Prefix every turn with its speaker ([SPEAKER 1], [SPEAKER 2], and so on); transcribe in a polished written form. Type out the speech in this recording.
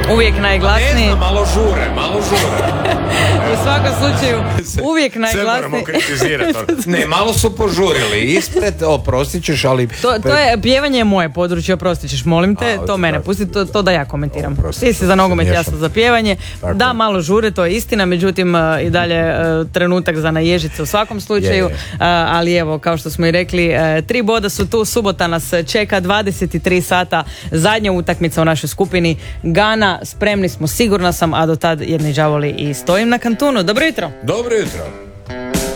[SPEAKER 1] uvijek najglasniji.
[SPEAKER 2] Ne znam, malo žure.
[SPEAKER 1] U svakom slučaju, uvijek
[SPEAKER 2] Se
[SPEAKER 1] najglasniji.
[SPEAKER 2] moramo kritizirati. Ne, malo su požurili. Ispred, oprostit ćeš, ali...
[SPEAKER 1] To je, pjevanje je moje područje, oprostit ćeš, molim te, to mene pusti, to da ja komentiram. Ti si za nogomet, ja sam za pjevanje.
[SPEAKER 2] Tako.
[SPEAKER 1] Da, malo žure, to je istina, međutim i dalje trenutak za naježice u svakom slučaju, ali evo, kao što smo i rekli, 3 boda su tu, subota nas čeka, 23 sata, zadnja utakmica u našoj skupini Gana, spremni smo, sigurna sam, a do tad jedni đavoli i stojim na kantunu. Dobro jutro!
[SPEAKER 2] Dobro jutro.